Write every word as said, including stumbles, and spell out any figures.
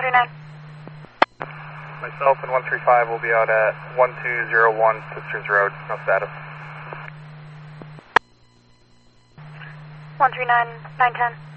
three nine. Myself and one three five will be out at one two zero one Sisters Road. No status. one three nine, nine ten.